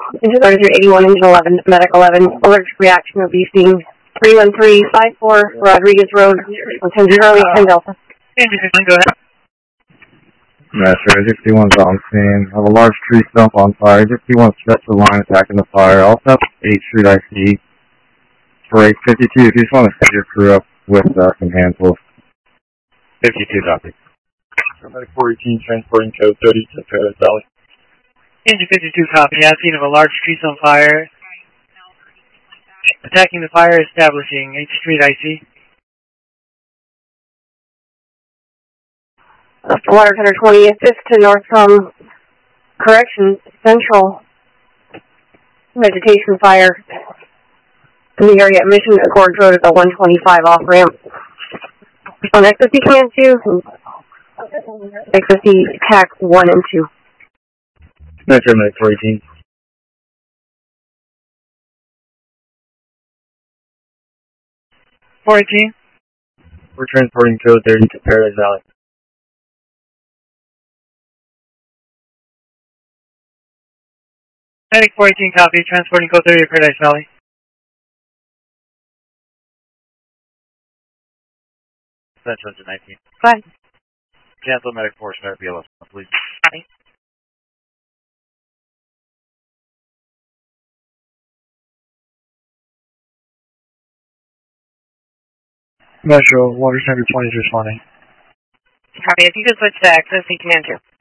Engine 81, engine 11, medic 11. Allergic reaction will be seen 31354 Rodriguez Road, 10 Charlie and Delta. Engine 51, go ahead. Master, 61's on scene. I have a large tree stump on fire. 61 stretched the line attacking the fire. Also have 8 Street IC. For 52, if you just want to set your crew up with some hand tools. 52, copy. Medic 418, transporting code 30 to Paradise Valley. Engine 52, copy. At scene of a large tree on fire. Attacking the fire, establishing 8th Street IC. Water Center 20th, this to north from Correction Central. Vegetation fire in the area at Mission Accord Road at the 125 off ramp. On X50 Command 2, X50 TAC 1 and 2. Metro Medic 418. We're transporting code 30 to Paradise Valley. Medic 418, copy. Transporting code 30 to Paradise Valley. Central Engine 19. Fine. Cancel Medic 4, start BLS, please. Copy. Metro, Water Center 20 responding. Copy. If you could switch to X50 Command 2.